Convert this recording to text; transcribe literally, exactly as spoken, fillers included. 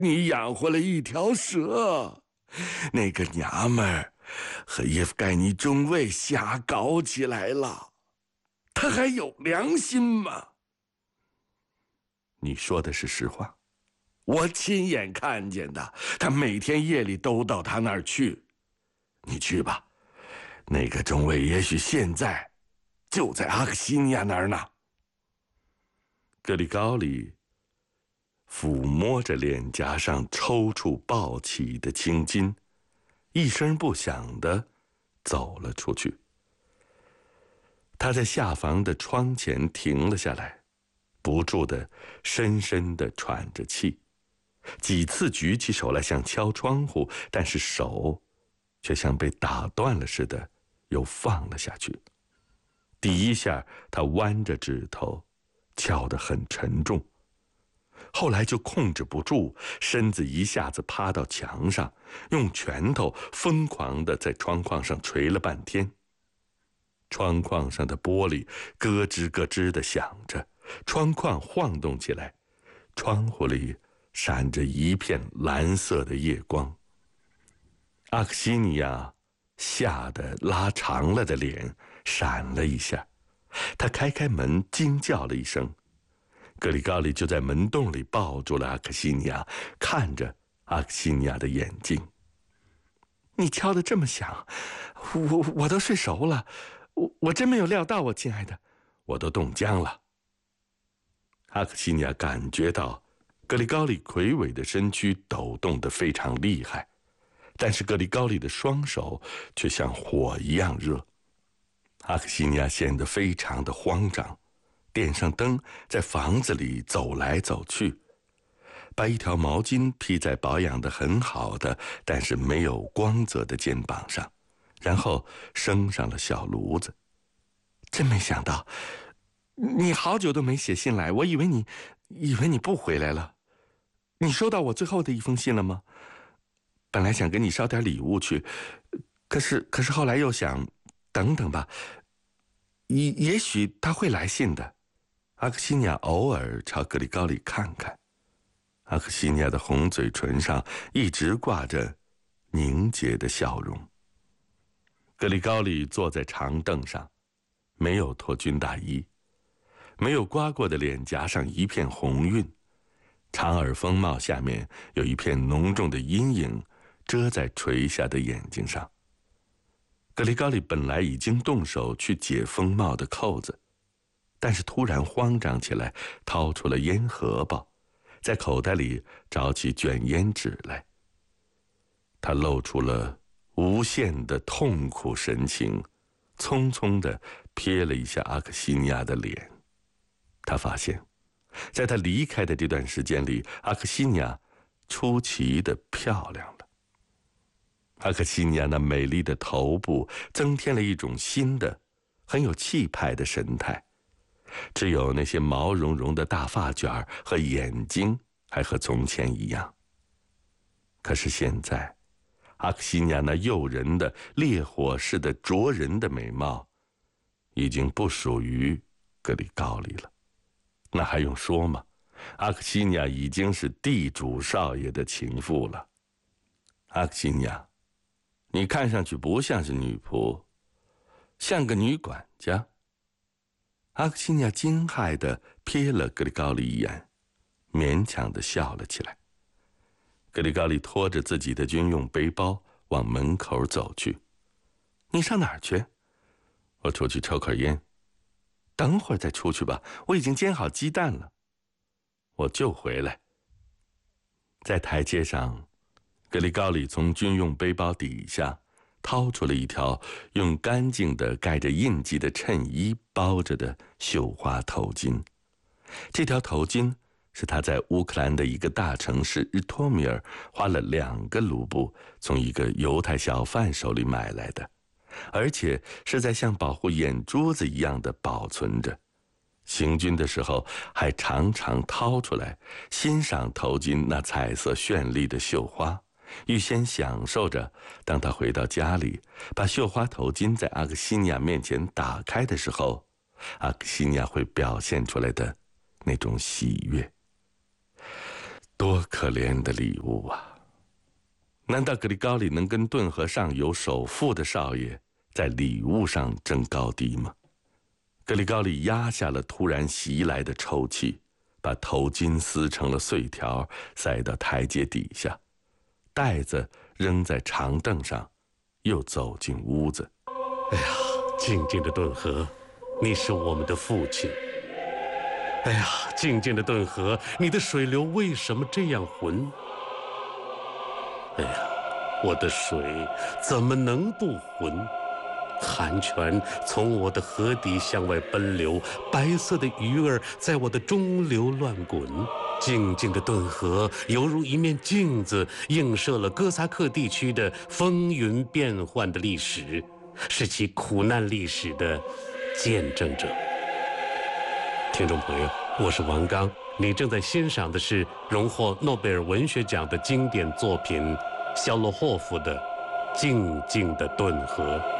你养活了一条蛇，那个娘们儿和叶夫盖尼中尉瞎搞起来了，他还有良心吗？你说的是实话，我亲眼看见的，他每天夜里都到他那儿去。你去吧，那个中尉也许现在就在阿克西尼亚那儿呢。格里高里抚摸着脸颊上抽搐暴起的青筋，一声不响地走了出去。他在下房的窗前停了下来，不住地深深地喘着气，几次举起手来想敲窗户，但是手却像被打断了似的又放了下去。第一下他弯着指头敲得很沉重，后来就控制不住，身子一下子趴到墙上，用拳头疯狂地在窗框上捶了半天。窗框上的玻璃咯吱咯吱地响着，窗框晃动起来，窗户里闪着一片蓝色的夜光。阿克西尼亚吓得拉长了的脸闪了一下，他开开门，惊叫了一声。格里高里就在门洞里抱住了阿克西尼亚，看着阿克西尼亚的眼睛。你敲得这么响，我我都睡熟了，我我真没有料到，我亲爱的，我都冻僵了。阿克西尼亚感觉到格里高里魁伟的身躯抖动得非常厉害，但是格里高里的双手却像火一样热。阿克西尼亚显得非常的慌张，点上灯，在房子里走来走去，把一条毛巾披在保养得很好的但是没有光泽的肩膀上，然后升上了小炉子。真没想到，你好久都没写信来，我以为你以为你不回来了。你收到我最后的一封信了吗？本来想给你捎点礼物去，可是可是后来又想等等吧，也也许他会来信的。阿克西尼亚偶尔朝格里高里看看，阿克西尼亚的红嘴唇上一直挂着凝结的笑容。格里高里坐在长凳上，没有脱军大衣，没有刮过的脸颊上一片红晕，长耳风帽下面有一片浓重的阴影遮在垂下的眼睛上。格里高里本来已经动手去解风帽的扣子，但是突然慌张起来，掏出了烟荷包，在口袋里找起卷烟纸来。他露出了无限的痛苦神情，匆匆地瞥了一下阿克西尼亚的脸。他发现在他离开的这段时间里，阿克西尼亚出奇的漂亮了。阿克西尼亚那美丽的头部增添了一种新的很有气派的神态，只有那些毛茸茸的大发卷和眼睛还和从前一样。可是现在阿克西尼亚那诱人的烈火似的灼人的美貌已经不属于格里高里了。那还用说吗？阿克西尼亚已经是地主少爷的情妇了。阿克西尼亚，你看上去不像是女仆，像个女管家。阿克西尼亚惊骇地瞥了格里高里一眼，勉强地笑了起来。格里高里拖着自己的军用背包往门口走去。你上哪儿去？我出去抽口烟。等会儿再出去吧，我已经煎好鸡蛋了。我就回来。在台阶上，格里高里从军用背包底下掏出了一条用干净的盖着印记的衬衣包着的绣花头巾。这条头巾是他在乌克兰的一个大城市日托米尔花了两个卢布从一个犹太小贩手里买来的，而且是在像保护眼珠子一样的保存着。行军的时候还常常掏出来欣赏头巾那彩色绚丽的绣花，预先享受着当他回到家里把绣花头巾在阿克西尼亚面前打开的时候，阿克西尼亚会表现出来的那种喜悦。 多可怜的礼物啊！难道格里高里能跟顿河上有首富的少爷在礼物上争高低吗？格里高里压下了突然袭来的抽泣，把头巾撕成了碎条，塞到台阶底下，袋子扔在长凳上，又走进屋子。 哎呀，静静的顿河，你是我们的父亲。哎呀，静静的顿河，你的水流为什么这样浑？哎呀，我的水怎么能不浑？寒泉从我的河底向外奔流，白色的鱼儿在我的中流乱滚。静静的顿河犹如一面镜子，映射了哥萨克地区的风云变幻的历史，是其苦难历史的见证者。听众朋友，我是王刚，你正在欣赏的是荣获诺贝尔文学奖的经典作品肖洛霍夫的《静静的顿河》。